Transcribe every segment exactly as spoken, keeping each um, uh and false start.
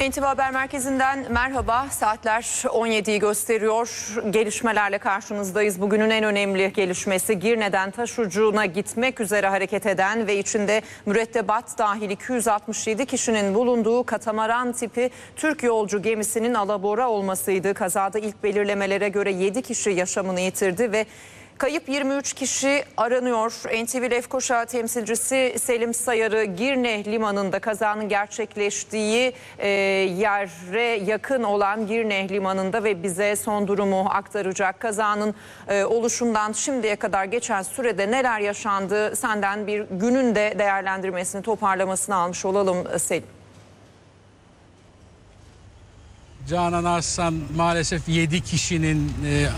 N T V Haber Merkezi'nden merhaba. Saatler on yediyi gösteriyor. Gelişmelerle karşınızdayız. Bugünün en önemli gelişmesi Girne'den Taşucu'na gitmek üzere hareket eden ve içinde mürettebat dahil iki yüz altmış yedi kişinin bulunduğu katamaran tipi Türk yolcu gemisinin alabora olmasıydı. Kazada ilk belirlemelere göre yedi kişi yaşamını yitirdi ve kayıp yirmi üç kişi aranıyor. N T V Lefkoşa temsilcisi Selim Sayar'ı Girne Limanı'nda kazanın gerçekleştiği e, yere yakın olan Girne Limanı'nda ve bize son durumu aktaracak. Kazanın e, oluşundan şimdiye kadar geçen sürede neler yaşandı, senden bir günün de değerlendirmesini, toparlamasını almış olalım Selim. Canan Arslan, maalesef yedi kişinin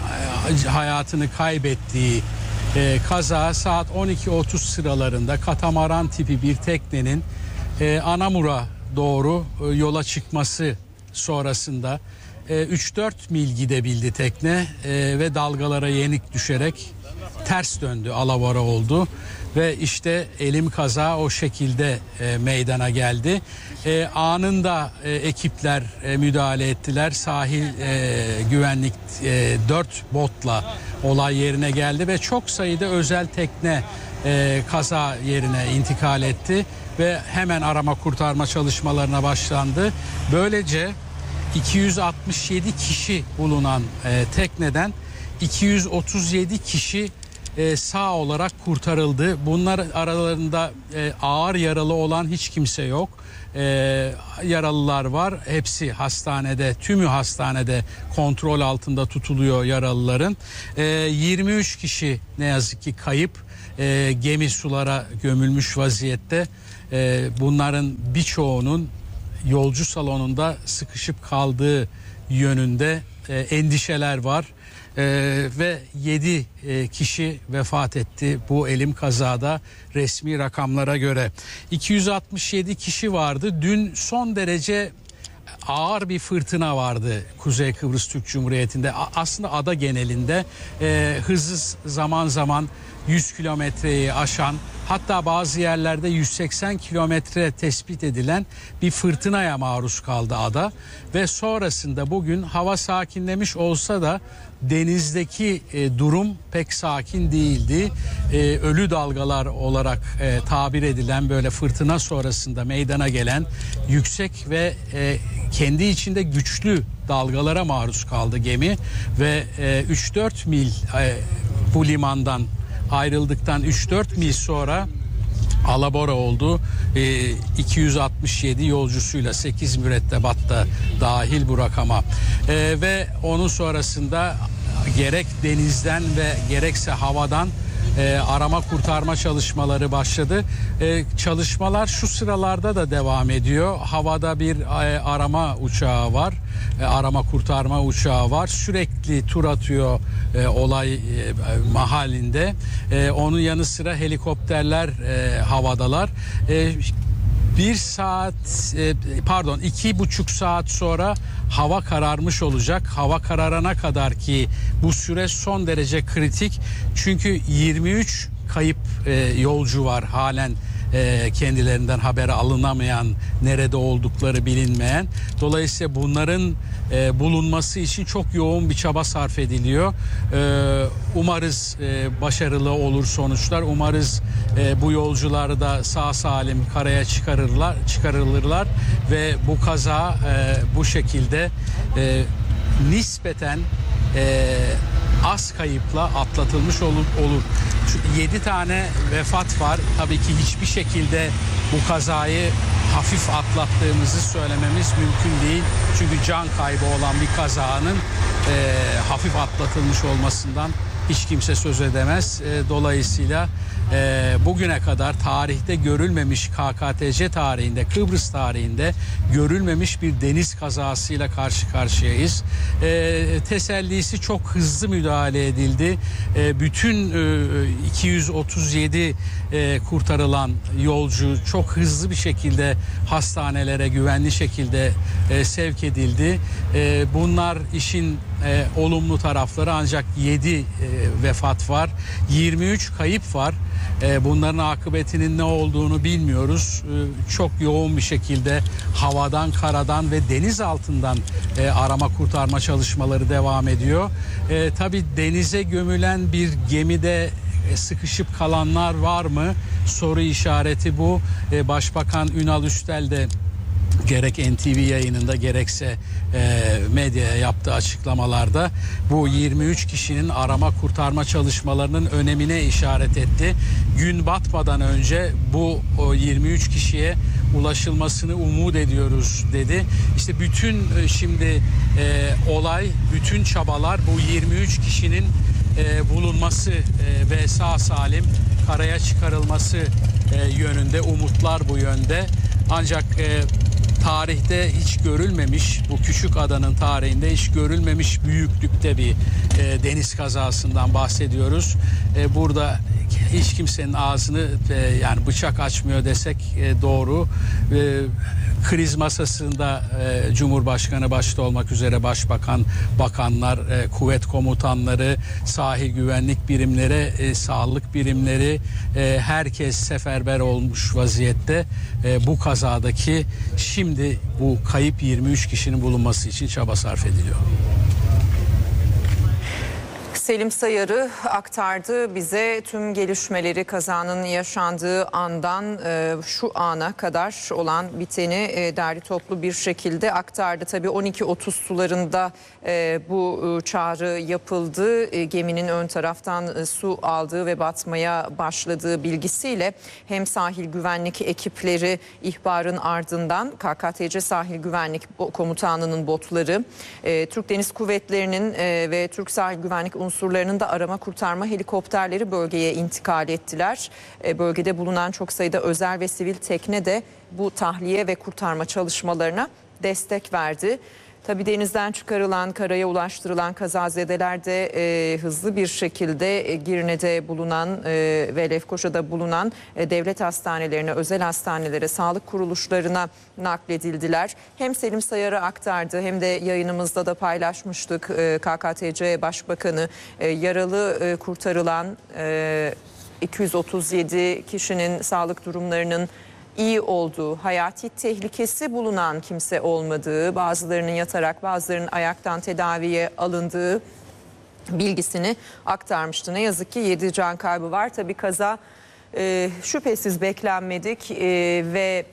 e, hayatını kaybettiği e, kaza saat on iki otuz sıralarında katamaran tipi bir teknenin e, Anamur'a doğru e, yola çıkması sonrasında e, üç dört mil gidebildi tekne e, ve dalgalara yenik düşerek ters döndü, alabora oldu. Ve işte elim kaza o şekilde e, meydana geldi. E, anında e, ekipler e, müdahale ettiler. Sahil e, güvenlik e, dört botla olay yerine geldi ve çok sayıda özel tekne e, kaza yerine intikal etti ve hemen arama kurtarma çalışmalarına başlandı. Böylece iki yüz altmış yedi kişi bulunan e, tekneden iki yüz otuz yedi kişi Ee, sağ olarak kurtarıldı. Bunlar aralarında e, ağır yaralı olan hiç kimse yok. E, yaralılar var. Hepsi hastanede, tümü hastanede kontrol altında tutuluyor yaralıların. E, yirmi üç kişi ne yazık ki kayıp. E, gemi sulara gömülmüş vaziyette. E, bunların birçoğunun yolcu salonunda sıkışıp kaldığı yönünde e, endişeler var. Ee, ve yedi e, kişi vefat etti bu elim kazada resmi rakamlara göre. iki yüz altmış yedi kişi vardı. Dün son derece ağır bir fırtına vardı Kuzey Kıbrıs Türk Cumhuriyeti'nde. Aslında ada genelinde e, hızı zaman zaman yüz kilometreyi aşan, hatta bazı yerlerde yüz seksen kilometre tespit edilen bir fırtınaya maruz kaldı ada. Ve sonrasında bugün hava sakinlemiş olsa da denizdeki e, durum pek sakin değildi. E, ölü dalgalar olarak e, tabir edilen böyle fırtına sonrasında meydana gelen yüksek ve e, kendi içinde güçlü dalgalara maruz kaldı gemi ve e, üç dört mil e, bu limandan ayrıldıktan üç dört mil sonra alabora oldu. E, iki yüz altmış yedi yolcusuyla sekiz mürettebat da dahil bu rakama. E, ve onun sonrasında gerek denizden ve gerekse havadan e, arama kurtarma çalışmaları başladı. E, çalışmalar şu sıralarda da devam ediyor. Havada bir e, arama uçağı var. E, arama kurtarma uçağı var. Sürekli tur atıyor e, olay e, mahallinde. E, onun yanı sıra helikopterler e, havadalar. E, Bir saat pardon iki buçuk saat sonra hava kararmış olacak. Hava kararana kadar ki bu süre son derece kritik. Çünkü yirmi üç kayıp yolcu var halen kendilerinden haberi alınamayan, nerede oldukları bilinmeyen. Dolayısıyla bunların bulunması için çok yoğun bir çaba sarf ediliyor. Umarız başarılı olur sonuçlar. Umarız bu yolcuları da sağ salim karaya çıkarırlar, çıkarılırlar ve bu kaza bu şekilde nispeten az kayıpla atlatılmış olur. olur. yedi tane vefat var. Tabii ki hiçbir şekilde bu kazayı hafif atlattığımızı söylememiz mümkün değil. Çünkü can kaybı olan bir kazanın e, hafif atlatılmış olmasından hiç kimse söz edemez. E, dolayısıyla e, bugüne kadar tarihte görülmemiş, K K T C tarihinde, Kıbrıs tarihinde görülmemiş bir deniz kazasıyla karşı karşıyayız. E, tesellisi çok hızlı müdahale edildi. E, bütün e, iki yüz otuz yedi e, kurtarılan yolcu çok hızlı bir şekilde hastanelere güvenli şekilde e, sevk edildi. E, bunlar işin e, olumlu tarafları, ancak yedi e, vefat var, yirmi üç kayıp var. E, bunların akıbetinin ne olduğunu bilmiyoruz. E, çok yoğun bir şekilde havadan, karadan ve deniz altından e, arama kurtarma çalışmaları devam ediyor. E, tabii denize gömülen bir gemide sıkışıp kalanlar var mı? Soru işareti bu. E, Başbakan Ünal Üstel de gerek N T V yayınında gerekse e, medyaya yaptığı açıklamalarda bu yirmi üç kişinin arama kurtarma çalışmalarının önemine işaret etti. Gün batmadan önce bu o yirmi üç kişiye ulaşılmasını umut ediyoruz dedi. İşte bütün e, şimdi e, olay, bütün çabalar bu yirmi üç kişinin e, bulunması e, ve sağ salim karaya çıkarılması e, yönünde, umutlar bu yönde. Ancak e, tarihte hiç görülmemiş, bu küçük adanın tarihinde hiç görülmemiş büyüklükte bir e, deniz kazasından bahsediyoruz. E, burada hiç kimsenin ağzını e, yani bıçak açmıyor desek e, doğru. E, kriz masasında e, Cumhurbaşkanı başta olmak üzere başbakan, bakanlar, e, kuvvet komutanları, sahil güvenlik birimleri, e, sağlık birimleri, e, herkes seferber olmuş vaziyette. E, bu kazadaki şimdi bu kayıp yirmi üç kişinin bulunması için çaba sarf ediliyor. Selim Sayarı aktardı bize tüm gelişmeleri, kazanın yaşandığı andan e, şu ana kadar olan biteni e, derli toplu bir şekilde aktardı. Tabii on iki otuz sularında e, bu e, çağrı yapıldı. E, geminin ön taraftan e, su aldığı ve batmaya başladığı bilgisiyle hem sahil güvenlik ekipleri ihbarın ardından K K T C Sahil Güvenlik Komutanı'nın botları, e, Türk Deniz Kuvvetleri'nin e, ve Türk Sahil Güvenlik unsurlarının da arama kurtarma helikopterleri bölgeye intikal ettiler. E, bölgede bulunan çok sayıda özel ve sivil tekne de bu tahliye ve kurtarma çalışmalarına destek verdi. Tabii denizden çıkarılan, karaya ulaştırılan kazazedeler de e, hızlı bir şekilde e, Girne'de bulunan e, ve Lefkoşa'da bulunan e, devlet hastanelerine, özel hastanelere, sağlık kuruluşlarına nakledildiler. Hem Selim Sayarı aktardı hem de yayınımızda da paylaşmıştık. E, K K T C Başbakanı e, yaralı e, kurtarılan e, iki yüz otuz yedi kişinin sağlık durumlarının iyi olduğu, hayati tehlikesi bulunan kimse olmadığı, bazılarının yatarak bazılarının ayaktan tedaviye alındığı bilgisini aktarmıştı. Ne yazık ki yedi can kaybı var. Tabii kaza e, şüphesiz beklenmedik e, ve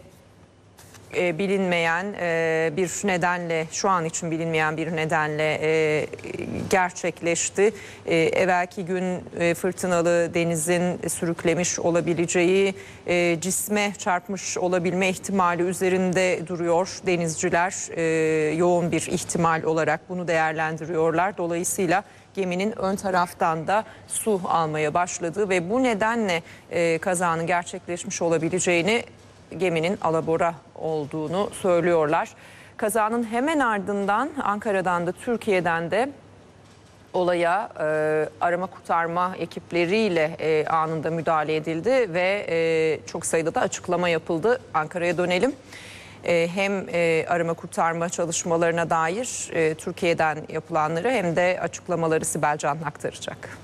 e, bilinmeyen e, bir nedenle, şu an için bilinmeyen bir nedenle e, gerçekleşti. E, evvelki gün e, fırtınalı denizin sürüklemiş olabileceği, e, cisme çarpmış olabilme ihtimali üzerinde duruyor. Denizciler e, yoğun bir ihtimal olarak bunu değerlendiriyorlar. Dolayısıyla geminin ön taraftan da su almaya başladı ve bu nedenle e, kazanın gerçekleşmiş olabileceğini, geminin alabora olduğunu söylüyorlar. Kazanın hemen ardından Ankara'dan da Türkiye'den de olaya e, arama kurtarma ekipleriyle e, anında müdahale edildi ve e, çok sayıda da açıklama yapıldı. Ankara'ya dönelim. E, hem e, arama kurtarma çalışmalarına dair e, Türkiye'den yapılanları hem de açıklamaları Sibel Can aktaracak.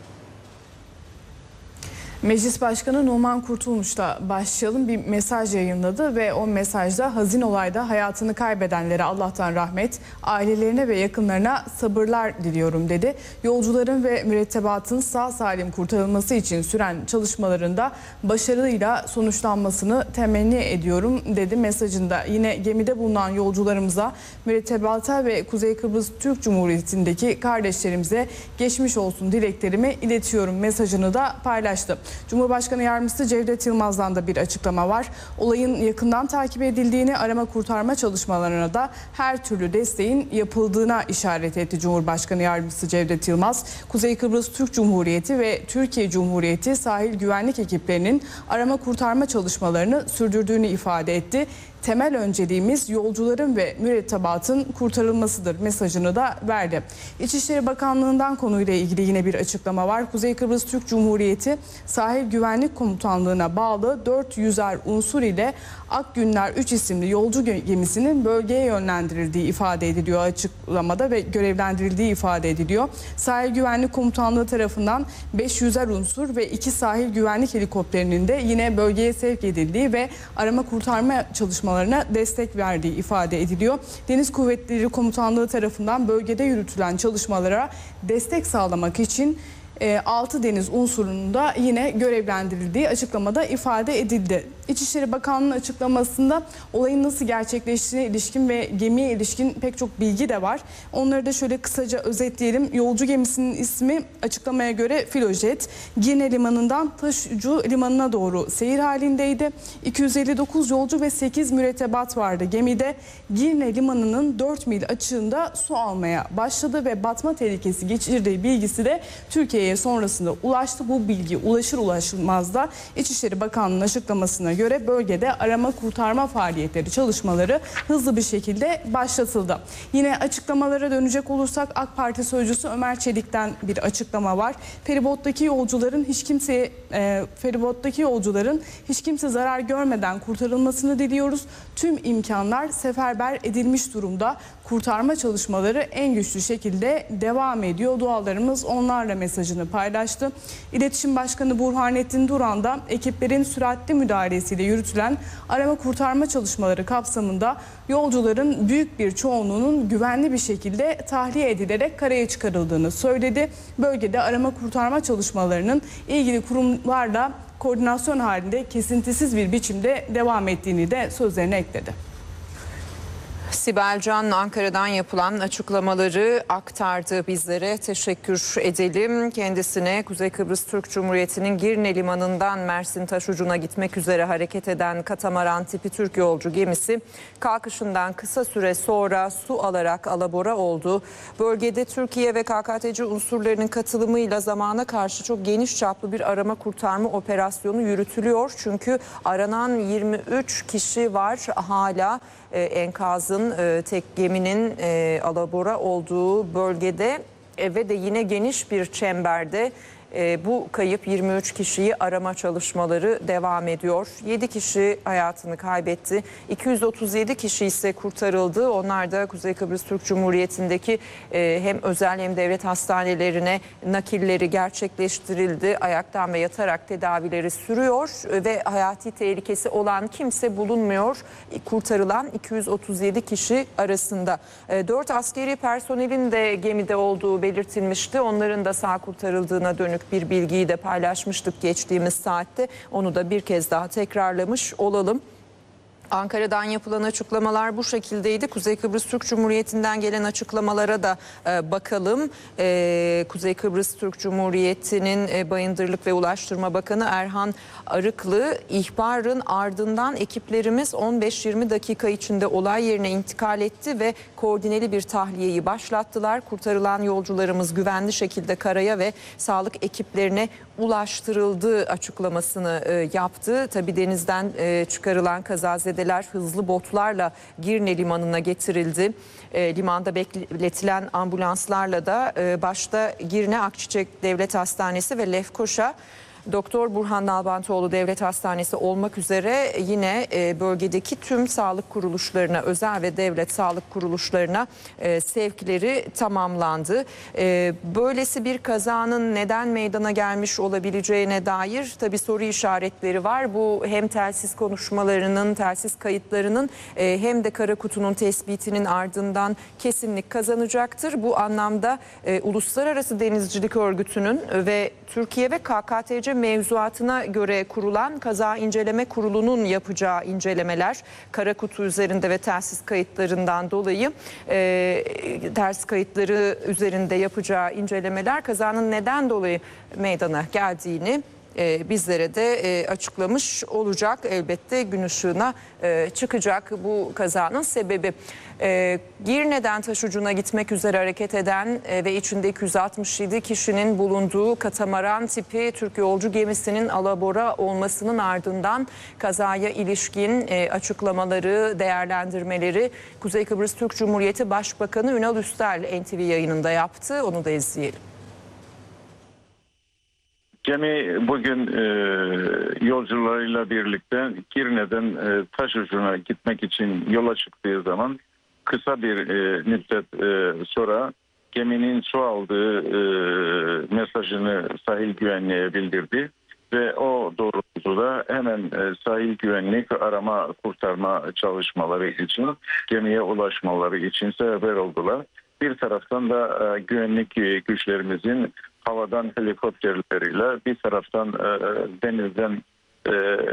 Meclis Başkanı Numan Kurtulmuş'la başlayalım. Bir mesaj yayınladı ve o mesajda hazin olayda hayatını kaybedenlere Allah'tan rahmet, ailelerine ve yakınlarına sabırlar diliyorum dedi. Yolcuların ve mürettebatın sağ salim kurtarılması için süren çalışmalarında başarıyla sonuçlanmasını temenni ediyorum dedi mesajında. Yine gemide bulunan yolcularımıza, mürettebata ve Kuzey Kıbrıs Türk Cumhuriyeti'ndeki kardeşlerimize geçmiş olsun dileklerimi iletiyorum mesajını da paylaştı. Cumhurbaşkanı Yardımcısı Cevdet Yılmaz'dan da bir açıklama var. Olayın yakından takip edildiğini, arama kurtarma çalışmalarına da her türlü desteğin yapıldığına işaret etti Cumhurbaşkanı Yardımcısı Cevdet Yılmaz. Kuzey Kıbrıs Türk Cumhuriyeti ve Türkiye Cumhuriyeti sahil güvenlik ekiplerinin arama kurtarma çalışmalarını sürdürdüğünü ifade etti. temel önceliğimiz yolcuların ve mürettebatın kurtarılmasıdır mesajını da verdi. İçişleri Bakanlığı'ndan konuyla ilgili yine bir açıklama var. Kuzey Kıbrıs Türk Cumhuriyeti Sahil Güvenlik Komutanlığı'na bağlı dört yüzer unsur ile Akgünler üç isimli yolcu gemisinin bölgeye yönlendirildiği ifade ediliyor açıklamada ve görevlendirildiği ifade ediliyor. Sahil Güvenlik Komutanlığı tarafından beş yüzer unsur ve iki sahil güvenlik helikopterinin de yine bölgeye sevk edildiği ve arama kurtarma çalışmalarına destek verdiği ifade ediliyor. Deniz Kuvvetleri Komutanlığı tarafından bölgede yürütülen çalışmalara destek sağlamak için altı deniz unsurunun da yine görevlendirildiği açıklamada ifade edildi. İçişleri Bakanlığı'nın açıklamasında olayın nasıl gerçekleştiğine ilişkin ve gemiye ilişkin pek çok bilgi de var. Onları da şöyle kısaca özetleyelim. Yolcu gemisinin ismi açıklamaya göre Filojet, Girne Limanı'ndan Taşucu Limanı'na doğru seyir halindeydi. iki yüz elli dokuz yolcu ve sekiz mürettebat vardı. Gemide Girne Limanı'nın dört mil açığında su almaya başladı ve batma tehlikesi geçirdiği bilgisi de Türkiye'ye sonrasında ulaştı. Bu bilgi ulaşır ulaşılmaz da İçişleri Bakanlığı'nın açıklamasına göre bölgede arama kurtarma faaliyetleri çalışmaları hızlı bir şekilde başlatıldı. Yine açıklamalara dönecek olursak AK Parti sözcüsü Ömer Çelik'ten bir açıklama var. Feribottaki yolcuların hiç kimseye e, feribottaki yolcuların hiç kimse zarar görmeden kurtarılmasını diliyoruz. Tüm imkanlar seferber edilmiş durumda. Kurtarma çalışmaları en güçlü şekilde devam ediyor. Dualarımız onlarla mesajını paylaştı. İletişim Başkanı Burhanettin Duran da ekiplerin süratli müdahalesiyle yürütülen arama kurtarma çalışmaları kapsamında yolcuların büyük bir çoğunluğunun güvenli bir şekilde tahliye edilerek karaya çıkarıldığını söyledi. Bölgede arama kurtarma çalışmalarının ilgili kurumlarla koordinasyon halinde kesintisiz bir biçimde devam ettiğini de sözlerine ekledi. Sibel Can Ankara'dan yapılan açıklamaları aktardı bizlere. Teşekkür edelim. Kendisine Kuzey Kıbrıs Türk Cumhuriyeti'nin Girne Limanı'ndan Mersin Taşucu'na gitmek üzere hareket eden katamaran tipi Türk yolcu gemisi kalkışından kısa süre sonra su alarak alabora oldu. Bölgede Türkiye ve K K T C unsurlarının katılımıyla zamana karşı çok geniş çaplı bir arama kurtarma operasyonu yürütülüyor. Çünkü aranan yirmi üç kişi var hala. Ee, enkazın e, tek geminin e, alabora olduğu bölgede e, ve de yine geniş bir çemberde e, bu kayıp yirmi üç kişiyi arama çalışmaları devam ediyor. yedi kişi hayatını kaybetti. iki yüz otuz yedi kişi ise kurtarıldı. Onlar da Kuzey Kıbrıs Türk Cumhuriyeti'ndeki e, hem özel hem devlet hastanelerine nakilleri gerçekleştirildi. Ayaktan ve yatarak tedavileri sürüyor ve hayati tehlikesi olan kimse bulunmuyor. Kurtarılan iki yüz otuz yedi kişi arasında e, dört askeri personelin de gemide olduğu belirtilmişti. Onların da sağ kurtarıldığına dönük bir bilgiyi de paylaşmıştık geçtiğimiz saatte. Onu da bir kez daha tekrarlamış olalım. Ankara'dan yapılan açıklamalar bu şekildeydi. Kuzey Kıbrıs Türk Cumhuriyeti'nden gelen açıklamalara da e, bakalım. E, Kuzey Kıbrıs Türk Cumhuriyeti'nin e, Bayındırlık ve Ulaştırma Bakanı Erhan Arıklı, ihbarın ardından ekiplerimiz on beş yirmi dakika içinde olay yerine intikal etti ve koordineli bir tahliyeyi başlattılar. Kurtarılan yolcularımız güvenli şekilde karaya ve sağlık ekiplerine ulaştırıldığı açıklamasını e, yaptı. Tabii denizden e, çıkarılan kazazedeler hızlı botlarla Girne Limanı'na getirildi. E, limanda bekletilen ambulanslarla da e, başta Girne Akçiçek Devlet Hastanesi ve Lefkoşa Doktor Burhan Nalbantoğlu Devlet Hastanesi olmak üzere yine bölgedeki tüm sağlık kuruluşlarına, özel ve devlet sağlık kuruluşlarına sevkleri tamamlandı. Böylesi bir kazanın neden meydana gelmiş olabileceğine dair tabii soru işaretleri var. Bu hem telsiz konuşmalarının, telsiz kayıtlarının hem de kara kutunun tespitinin ardından kesinlik kazanacaktır. Bu anlamda Uluslararası Denizcilik Örgütü'nün ve Türkiye ve K K T C mevzuatına göre kurulan Kaza İnceleme Kurulu'nun yapacağı incelemeler kara kutu üzerinde ve telsiz kayıtlarından dolayı e, ters kayıtları üzerinde yapacağı incelemeler kazanın neden dolayı meydana geldiğini e, bizlere de e, açıklamış olacak. Elbette gün ışığına e, çıkacak bu kazanın sebebi. E, Girne'den Taşucu'na gitmek üzere hareket eden e, ve içinde iki yüz altmış yedi kişinin bulunduğu katamaran tipi Türk yolcu gemisinin alabora olmasının ardından kazaya ilişkin e, açıklamaları, değerlendirmeleri Kuzey Kıbrıs Türk Cumhuriyeti Başbakanı Ünal Üstel N T V yayınında yaptı. Onu da izleyelim. Gemi bugün e, yolcularıyla birlikte Girne'den e, Taşucu'na gitmek için yola çıktığı zaman kısa bir e, müddet e, sonra geminin su aldığı e, mesajını sahil güvenliğe bildirdi ve o doğrultuda hemen e, sahil güvenlik arama kurtarma çalışmaları için gemiye ulaşmaları için seferber oldular. Bir taraftan da e, güvenlik güçlerimizin havadan helikopterleriyle, bir taraftan e, denizden e,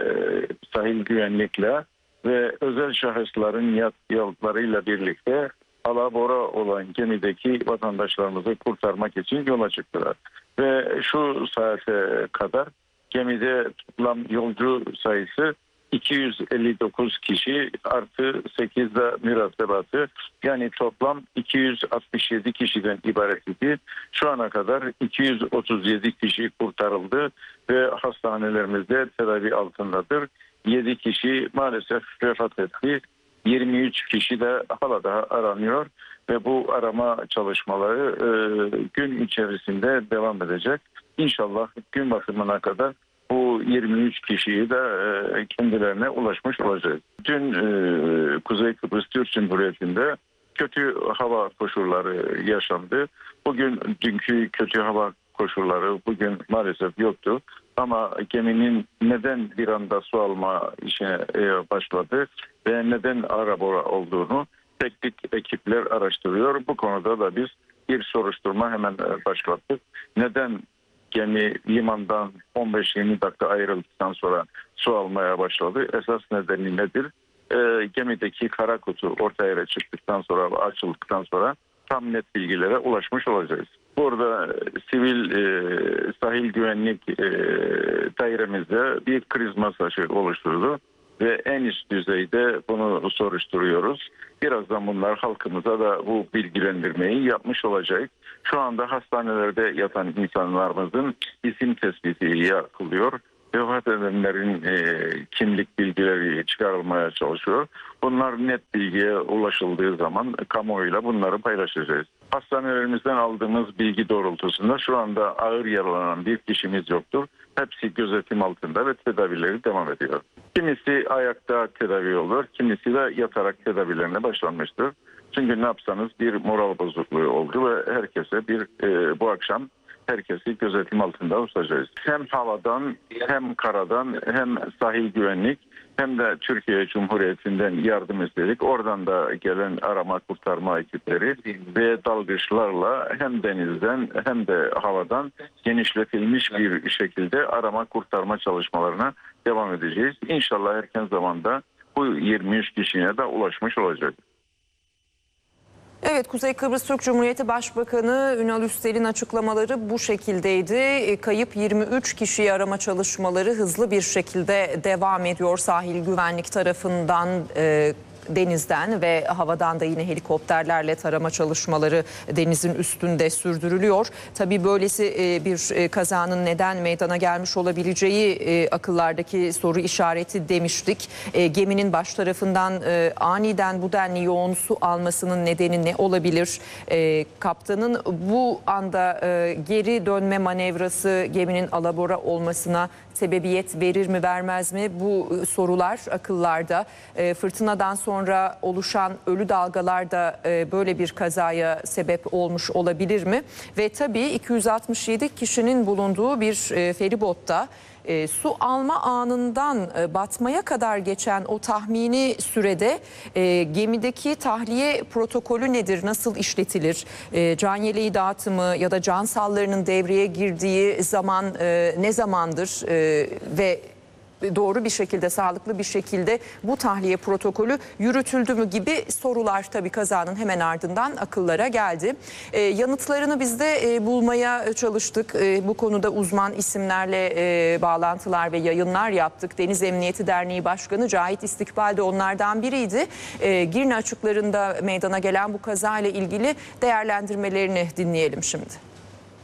sahil güvenlikle ve özel şahısların yat yollarıyla birlikte alabora olan gemideki vatandaşlarımızı kurtarmak için yola çıktılar. Ve şu saate kadar gemide toplam yolcu sayısı iki yüz elli dokuz kişi artı sekiz de mürettebatı, yani toplam iki yüz altmış yedi kişiden ibaret idi. Şu ana kadar iki yüz otuz yedi kişi kurtarıldı ve hastanelerimizde tedavi altındadır. yedi kişi maalesef vefat etti. yirmi üç kişi de hala daha aranıyor ve bu arama çalışmaları e, gün içerisinde devam edecek. İnşallah gün batımına kadar bu yirmi üç kişiyi de e, kendilerine ulaşmış olacağız. Dün e, Kuzey Kıbrıs Türk Cumhuriyeti'nde kötü hava koşulları yaşandı. Bugün dünkü kötü hava koşulları bugün maalesef yoktu. Ama geminin neden bir anda su alma işine e, başladı ve neden arabora olduğunu teknik ekipler araştırıyor. Bu konuda da biz bir soruşturma hemen başlattık. Neden gemi limandan on beş yirmi dakika ayrıldıktan sonra su almaya başladı? Esas nedeni nedir? E, gemideki kara kutu ortaya çıktıktan sonra, açıldıktan sonra tam net bilgilere ulaşmış olacağız. Burada sivil e, sahil güvenlik e, dairemizde bir kriz masajı oluşturdu ve en üst düzeyde bunu soruşturuyoruz. Birazdan bunlar halkımıza da bu bilgilendirmeyi yapmış olacak. Şu anda hastanelerde yatan insanlarımızın isim tespiti yapılıyor. Vefat edenlerin e, kimlik bilgileri çıkarılmaya çalışıyor. Bunlar net bilgiye ulaşıldığı zaman kamuoyuyla bunları paylaşacağız. Hastanelerimizden aldığımız bilgi doğrultusunda şu anda ağır yaralanan bir kişimiz yoktur. Hepsi gözetim altında ve tedavileri devam ediyor. Kimisi ayakta tedavi olur, kimisi de yatarak tedavilerine başlanmıştır. Çünkü ne yapsanız bir moral bozukluğu oldu ve herkese bir e, bu akşam herkesi gözetim altında tutacağız. Hem havadan hem karadan hem sahil güvenlik hem de Türkiye Cumhuriyeti'nden yardım istedik. Oradan da gelen arama kurtarma ekipleri ve dalgıçlarla hem denizden hem de havadan genişletilmiş bir şekilde arama kurtarma çalışmalarına devam edeceğiz. İnşallah erken zamanda bu yirmi üç kişiye de ulaşmış olacak. Evet, Kuzey Kıbrıs Türk Cumhuriyeti Başbakanı Ünal Üstel'in açıklamaları bu şekildeydi. Kayıp yirmi üç kişiyi arama çalışmaları hızlı bir şekilde devam ediyor. Sahil güvenlik tarafından, e, denizden ve havadan da yine helikopterlerle tarama çalışmaları denizin üstünde sürdürülüyor. Tabii böylesi bir kazanın neden meydana gelmiş olabileceği akıllardaki soru işareti demiştik. Geminin baş tarafından aniden bu denli yoğun su almasının nedeni ne olabilir? Kaptanın bu anda geri dönme manevrası geminin alabora olmasına sebebiyet verir mi vermez mi? Bu sorular akıllarda. Fırtınadan sonra oluşan ölü dalgalar da böyle bir kazaya sebep olmuş olabilir mi? Ve tabii iki yüz altmış yedi kişinin bulunduğu bir feribotta E, su alma anından e, batmaya kadar geçen o tahmini sürede e, gemideki tahliye protokolü nedir, nasıl işletilir? E, can yeleği dağıtımı ya da can sallarının devreye girdiği zaman e, ne zamandır e, ve doğru bir şekilde, sağlıklı bir şekilde bu tahliye protokolü yürütüldü mü gibi sorular tabii kazanın hemen ardından akıllara geldi. E, yanıtlarını biz de e, bulmaya çalıştık. E, bu konuda uzman isimlerle e, bağlantılar ve yayınlar yaptık. Deniz Emniyeti Derneği Başkanı Cahit İstikbal de onlardan biriydi. E, Girne açıklarında meydana gelen bu kaza ile ilgili değerlendirmelerini dinleyelim şimdi.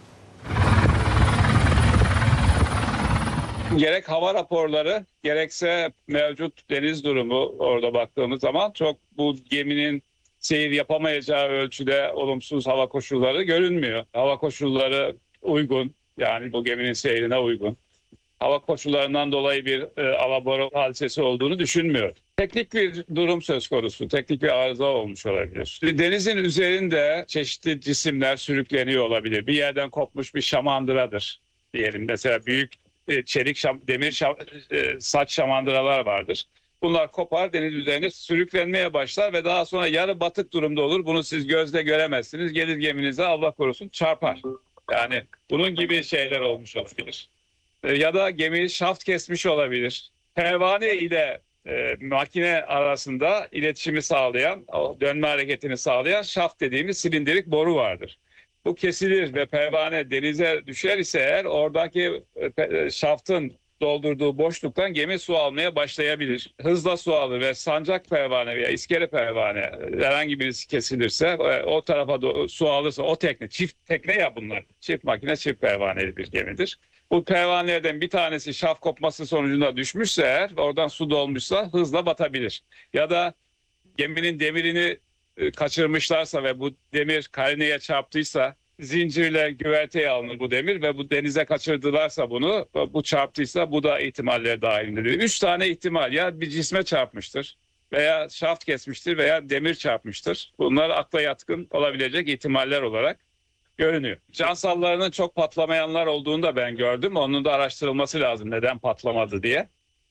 Gerek hava raporları gerekse mevcut deniz durumu orada baktığımız zaman çok bu geminin seyir yapamayacağı ölçüde olumsuz hava koşulları görünmüyor. Hava koşulları uygun, yani bu geminin seyrine uygun. Hava koşullarından dolayı bir e, alabora hadisesi olduğunu düşünmüyor. Teknik bir durum söz konusu, teknik bir arıza olmuş olabilir. Denizin üzerinde çeşitli cisimler sürükleniyor olabilir. Bir yerden kopmuş bir şamandıradır diyelim. Mesela büyük e, çelik, şam, demir şam, e, saç şamandıralar vardır. Bunlar kopar, deniz üzerinde sürüklenmeye başlar ve daha sonra yarı batık durumda olur. Bunu siz gözle göremezsiniz. Gelir geminize, Allah korusun, çarpar. Yani bunun gibi şeyler olmuş olabilir. Ya da gemi şaft kesmiş olabilir. Pervane ile e, makine arasında iletişimi sağlayan, o dönme hareketini sağlayan şaft dediğimiz silindirik boru vardır. Bu kesilir ve pervane denize düşer ise eğer oradaki e, şaftın doldurduğu boşluktan gemi su almaya başlayabilir. Hızla su alır ve sancak pervane veya iskele pervane herhangi birisi kesilirse e, o tarafa su alırsa o tekne, çift tekne ya bunlar. Çift makine, çift pervaneli bir gemidir. Bu pervanelerden bir tanesi şaft kopması sonucunda düşmüşse eğer, oradan su dolmuşsa hızla batabilir. Ya da geminin demirini kaçırmışlarsa ve bu demir karineye çarptıysa zincirle güverteye alınır bu demir ve bu denize kaçırdılarsa bunu, bu çarptıysa bu da ihtimaller dahilindedir. Üç tane ihtimal, ya bir cisme çarpmıştır veya şaft kesmiştir veya demir çarpmıştır. Bunlar akla yatkın olabilecek ihtimaller olarak görünüyor. Can sallarının çok patlamayanlar olduğunu da ben gördüm. Onun da araştırılması lazım neden patlamadı diye.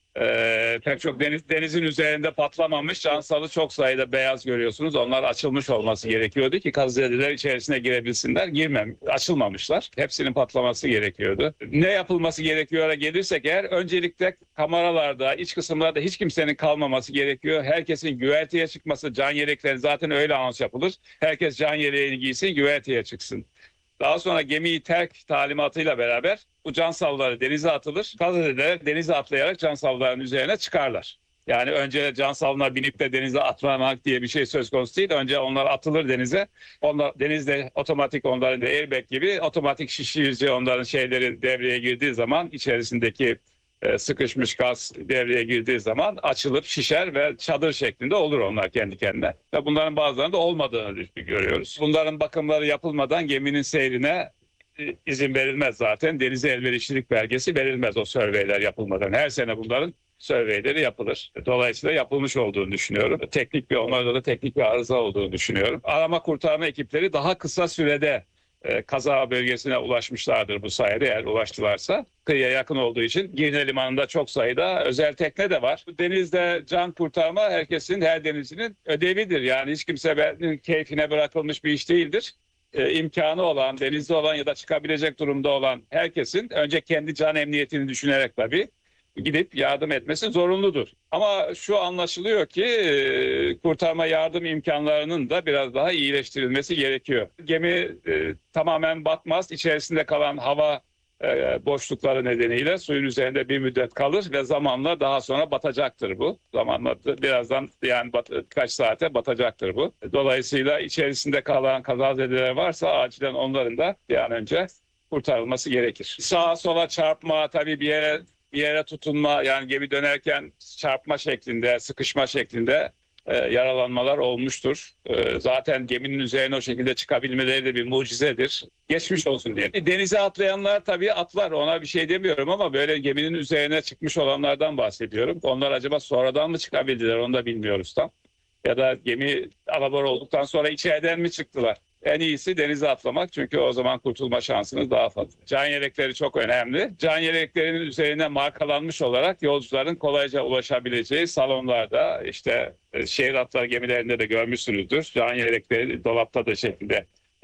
Ee, pek çok deniz, denizin üzerinde patlamamış can salı çok sayıda beyaz görüyorsunuz. Onlar açılmış olması gerekiyordu ki kazıyeler içerisine girebilsinler. Girmem, açılmamışlar. Hepsinin patlaması gerekiyordu. Ne yapılması gerekiyor'a gelirsek eğer, öncelikle kameralarda, iç kısımlarda hiç kimsenin kalmaması gerekiyor. Herkesin güverteye çıkması, can yelekleri zaten öyle anons yapılır. Herkes can yeleğini giysin, güverteye çıksın. Daha sonra gemiyi terk talimatıyla beraber bu cansalları denize atılır. Gazeteler denize atlayarak cansalların üzerine çıkarlar. Yani önce cansalına binip de denize atlamak diye bir şey söz konusu değil. Önce onlar atılır denize. Onlar, denizde otomatik, onların da airbag gibi otomatik şişirici, onların şeyleri devreye girdiği zaman, içerisindeki sıkışmış gaz devreye girdiği zaman açılıp şişer ve çadır şeklinde olur onlar kendi kendine. Ve bunların bazılarında olmadığını görüyoruz. Bunların bakımları yapılmadan geminin seyrine izin verilmez zaten. Denize elverişlilik belgesi verilmez o surveyler yapılmadan. Her sene bunların surveyleri yapılır. Dolayısıyla yapılmış olduğunu düşünüyorum. Teknik bir, onlarda da teknik bir arıza olduğunu düşünüyorum. Arama kurtarma ekipleri daha kısa sürede kaza bölgesine ulaşmışlardır bu sayede, eğer ulaştılarsa. Kıyıya yakın olduğu için Girne Limanı'nda çok sayıda özel tekne de var. Denizde can kurtarma herkesin, her denizcinin ödevidir. Yani hiç kimse keyfine bırakılmış bir iş değildir. Ee, imkanı olan, denizde olan ya da çıkabilecek durumda olan herkesin önce kendi can emniyetini düşünerek tabii gidip yardım etmesi zorunludur. Ama şu anlaşılıyor ki e, kurtarma yardım imkanlarının da biraz daha iyileştirilmesi gerekiyor. Gemi e, tamamen batmaz. İçerisinde kalan hava e, boşlukları nedeniyle suyun üzerinde bir müddet kalır ve zamanla daha sonra batacaktır bu. Zamanla birazdan, yani bat, kaç saate batacaktır bu. Dolayısıyla içerisinde kalan kazazedeler varsa acilen onların da bir an önce kurtarılması gerekir. Sağa sola çarpma, tabii bir yere bir yere tutunma, yani gemi dönerken çarpma şeklinde, sıkışma şeklinde e, yaralanmalar olmuştur. E, zaten geminin üzerine o şekilde çıkabilmeleri de bir mucizedir. Geçmiş olsun diye. Denize atlayanlar tabii atlar, ona bir şey demiyorum ama böyle geminin üzerine çıkmış olanlardan bahsediyorum. Onlar acaba sonradan mı çıkabildiler, onu da bilmiyoruz tam. Ya da gemi alabora olduktan sonra içeriden mi çıktılar? En iyisi denize atlamak, çünkü o zaman kurtulma şansınız daha fazla. Can yelekleri çok önemli. Can yeleklerinin üzerine markalanmış olarak yolcuların kolayca ulaşabileceği salonlarda, işte şehir atları gemilerinde de görmüşsünüzdür. Can yelekleri dolapta da şekilde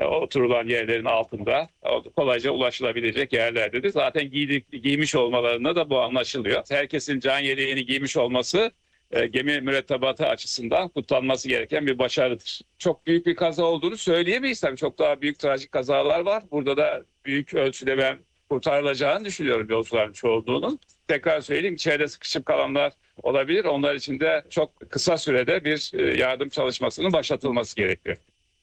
e, oturulan yerlerin altında kolayca ulaşılabilecek yerlerdedir. Zaten giydik, giymiş olmalarında da bu anlaşılıyor. Herkesin can yeleğini giymiş olması e, gemi mürettebatı açısından kutlanması gereken bir başarıdır. Çok büyük bir kaza olduğunu söyleyemeyiz tabii. Çok daha büyük trajik kazalar var. Burada da büyük ölçüde ben kurtarılacağını düşünüyorum yolcuların çoğunluğunun. Tekrar söyleyeyim, içeride sıkışıp kalanlar olabilir. Onlar için de çok kısa sürede bir yardım çalışmasının başlatılması gerekiyor.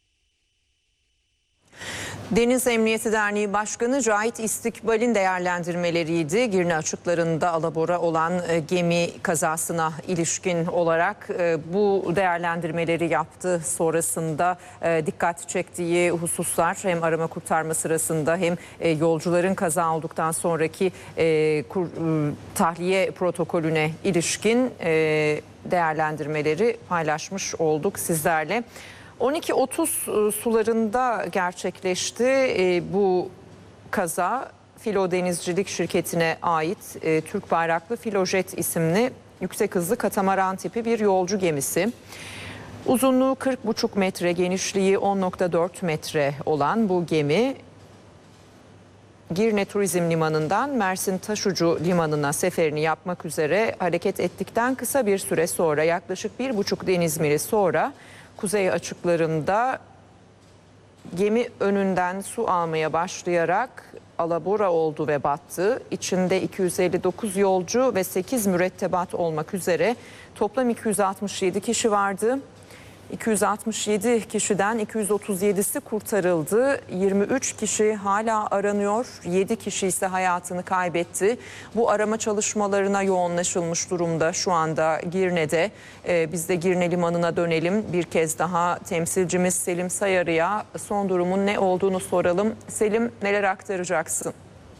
Deniz Emniyeti Derneği Başkanı Cahit İstikbal'in değerlendirmeleriydi. Girne açıklarında alabora olan gemi kazasına ilişkin olarak bu değerlendirmeleri yaptı. Sonrasında dikkat çektiği hususlar hem arama kurtarma sırasında hem yolcuların kaza olduktan sonraki tahliye protokolüne ilişkin değerlendirmeleri paylaşmış olduk sizlerle. on iki otuz sularında gerçekleşti bu kaza. Filo Denizcilik Şirketi'ne ait Türk bayraklı Filojet isimli yüksek hızlı katamaran tipi bir yolcu gemisi. Uzunluğu kırk buçuk metre, genişliği on nokta dört metre olan bu gemi Girne Turizm Limanı'ndan Mersin Taşucu Limanı'na seferini yapmak üzere hareket ettikten kısa bir süre sonra, yaklaşık bir buçuk deniz mili sonra kuzey açıklarında gemi önünden su almaya başlayarak alabora oldu ve battı. İçinde iki yüz elli dokuz yolcu ve sekiz mürettebat olmak üzere toplam iki yüz altmış yedi kişi vardı. iki yüz altmış yedi kişiden iki yüz otuz yedisi kurtarıldı. yirmi üç kişi hala aranıyor. yedi kişi ise hayatını kaybetti. Bu arama çalışmalarına yoğunlaşılmış durumda şu anda Girne'de. Ee, biz de Girne Limanı'na dönelim. Bir kez daha temsilcimiz Selim Sayarı'ya son durumun ne olduğunu soralım. Selim, neler aktaracaksın?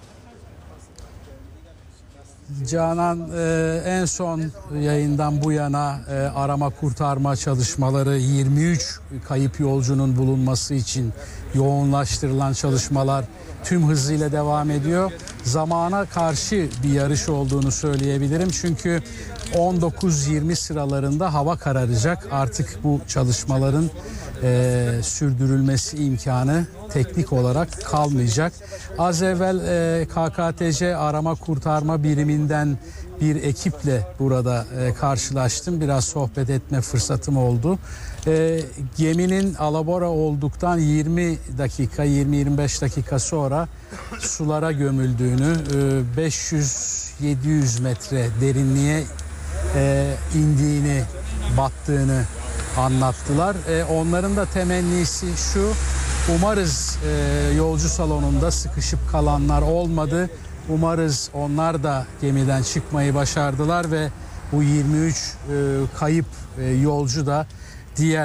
Canan, e, en son yayından bu yana e, arama kurtarma çalışmaları, yirmi üç kayıp yolcunun bulunması için yoğunlaştırılan çalışmalar tüm hızıyla devam ediyor. Zamana karşı bir yarış olduğunu söyleyebilirim. Çünkü on dokuz yirmi sıralarında hava kararacak. Artık bu çalışmaların e, sürdürülmesi imkanı teknik olarak kalmayacak. Az evvel e, K K T C arama kurtarma biriminden bir ekiple burada e, karşılaştım. Biraz sohbet etme fırsatım oldu. E, geminin alabora olduktan yirmi dakika, yirmi yirmi beş dakika sonra sulara gömüldüğünü, e, beş yüz yedi yüz metre derinliğe e, indiğini, battığını anlattılar. E, onların da temennisi şu: umarız e, yolcu salonunda sıkışıp kalanlar olmadı. Umarız onlar da gemiden çıkmayı başardılar ve bu yirmi üç e, kayıp e, yolcu da diğer